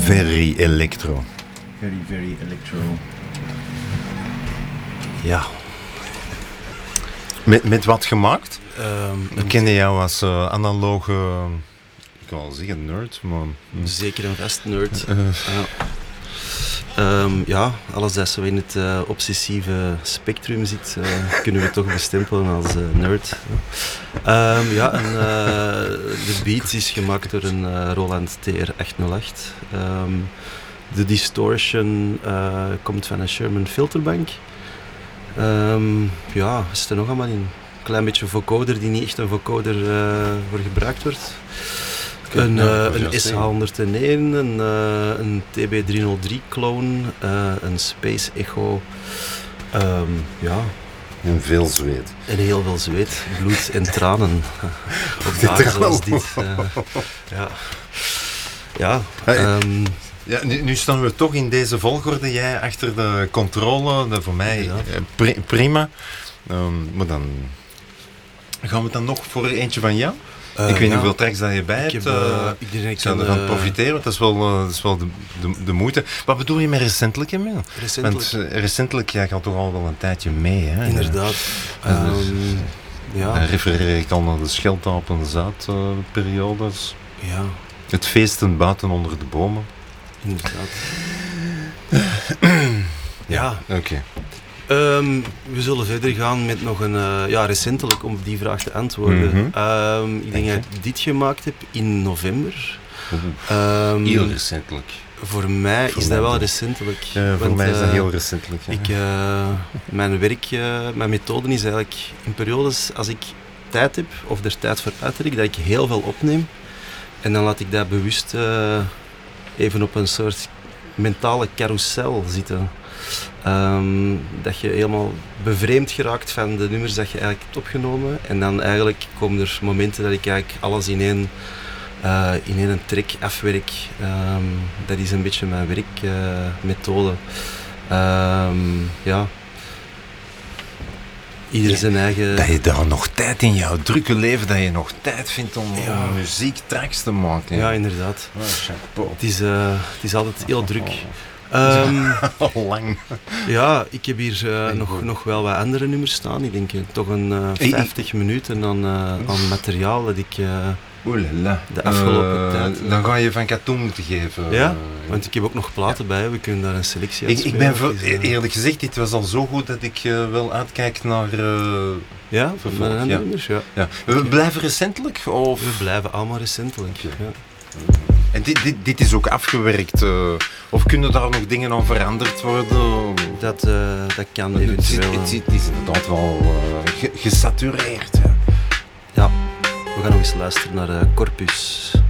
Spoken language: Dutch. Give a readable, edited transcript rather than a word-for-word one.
Very electro. Very, very electro. Ja. Met wat gemaakt? Ik kende jou als analoge, ik kan wel zeggen nerd, maar... Zeker een vast nerd. Ja, alles dat zo in het obsessieve spectrum zit, kunnen we toch bestempelen als nerd. De beat is gemaakt door een Roland TR-808. De distortion komt van een Sherman Filterbank. Wat is er nog allemaal in? Een klein beetje vocoder die niet echt een vocoder voor gebruikt wordt. Een SH101, een TB303 clone, een Space Echo. En veel zweet. En heel veel zweet, bloed en tranen. Op dagen zoals dit. Nu staan we toch in deze volgorde. Jij achter de controle, voor mij prima. Maar dan gaan we dan nog voor eentje van jou? Ik weet niet hoeveel tracks dat je bij hebt. Ik zou ervan profiteren, want dat is wel de moeite. Wat bedoel je met recentelijk? Want recentelijk, jij gaat toch al wel een tijdje mee, hè? Inderdaad. Dan refereer ik al naar de Scheltapen Zuid-periodes. Ja. Het feesten buiten onder de bomen. Inderdaad. Ja. Oké. We zullen verder gaan met nog een... recentelijk, om op die vraag te antwoorden. Ik denk dat ik dit gemaakt heb in november. Heel recentelijk. Voor mij is dat wel recentelijk. Voor mij is dat heel recentelijk. Ja. Mijn werk, mijn methode is eigenlijk in periodes als ik tijd heb, of er tijd voor uittrek, dat ik heel veel opneem. En dan laat ik dat bewust even op een soort mentale carousel zitten. Dat je helemaal bevreemd geraakt van de nummers dat je eigenlijk hebt opgenomen. En dan eigenlijk komen er momenten dat ik eigenlijk alles in één track afwerk. Dat is een beetje mijn werkmethode. Ieder zijn eigen... Dat je daar nog tijd in jouw drukke leven, dat je nog tijd vindt om muziek, tracks te maken. Ja, inderdaad. Het is altijd heel druk. Lang. Ja, ik heb hier nog wel wat andere nummers staan. Ik denk toch een 50 minuten aan materiaal dat ik de afgelopen tijd... Dan ga je van katoen moeten geven. Ja, want ik heb ook nog platen bij. We kunnen daar een selectie uit spelen. Ik ben eerlijk gezegd, dit was al zo goed dat ik wel uitkijk naar... van nummers, ja. We blijven recentelijk? Of? We blijven allemaal recentelijk, ja. En dit is ook afgewerkt, of kunnen daar nog dingen aan veranderd worden? Dat kan eventueel. Het is inderdaad wel gesatureerd. Ja, we gaan nog eens luisteren naar Corpus.